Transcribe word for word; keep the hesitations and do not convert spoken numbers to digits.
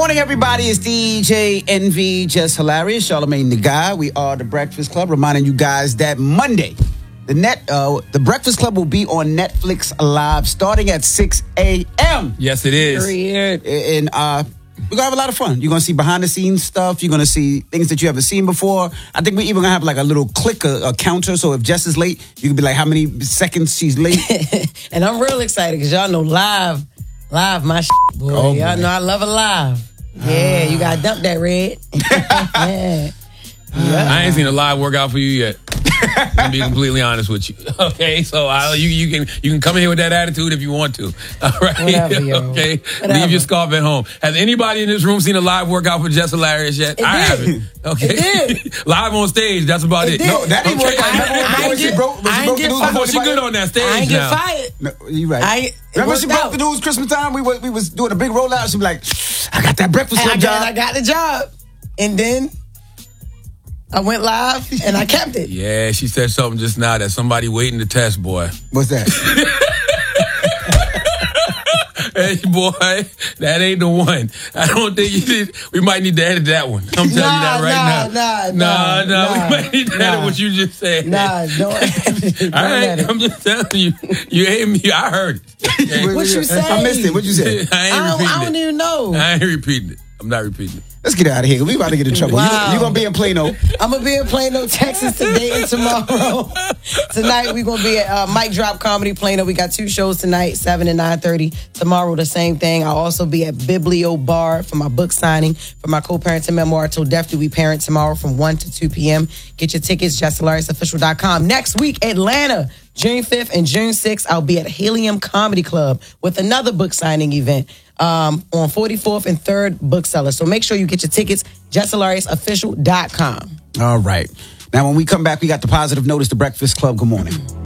morning, everybody. It's D J Envy, Just Hilarious, Charlamagne the Guy. We are the Breakfast Club, reminding you guys that Monday, the net, uh, the Breakfast Club will be on Netflix Live starting at six a.m. Yes, it is. Period. And uh, we're going to have a lot of fun. You're going to see behind-the-scenes stuff. You're going to see things that you haven't seen before. I think we're even going to have like a little clicker, a counter. So if Jess is late, you can be like, how many seconds she's late? And I'm real excited because y'all know live, live my shit, boy. Oh, y'all boy. know I love it live. Yeah, you got to dump that red. Yeah. I ain't seen a live workout for you yet. To be completely honest with you. Okay, so I, you you can you can come in here with that attitude if you want to. All right. Whatever, yo. Okay. Whatever. Leave your scarf at home. Has anybody in this room seen a live workout for Just Hilarious yet? It I did. haven't. Okay. It did. Live on stage. That's about it. It did. No, that ain't Okay. work. I- Remember I when ain't she get- broke, when I she ain't broke the get news I before thought she anybody- good on that stage I ain't now. get fired. No, you right. I, it Remember she worked broke out. the news Christmas time? We was, we was doing a big rollout. She be like, I got that breakfast And I club got, I job. got the job. And then I went live and I kept it. Yeah, she said something just now that somebody waiting to test, boy. What's that? Hey, boy, that ain't the one. I don't think you did. We might need to edit that one. I'm telling you that right nah, now. nah, nah, nah. nah, We might need to edit nah. what you just said. Nah, don't. don't All right, edit. I'm just telling you. You ain't me. I heard it. Okay? What you say? I missed it. What you say? I ain't I don't, repeating I don't it. even know. I ain't repeating it. I'm not repeating it. Let's get out of here. We about to get in trouble. Wow. You, you gonna be in Plano. I'm going to be in Plano, Texas today and tomorrow. Tonight, we're going to be at uh, Mic Drop Comedy Plano. We got two shows tonight, seven and nine thirty. Tomorrow, the same thing. I'll also be at Biblio Bar for my book signing for my co-parenting memoir, Till Death Do We Parent, tomorrow from one to two p.m. Get your tickets, just hilarious official dot com. Next week, Atlanta, June fifth and June sixth, I'll be at Helium Comedy Club with another book signing event. Um, on forty-fourth and third Bookseller. So make sure you get your tickets, just hilarious official dot com. All right. Now, when we come back, we got the positive notice, the Breakfast Club. Good morning.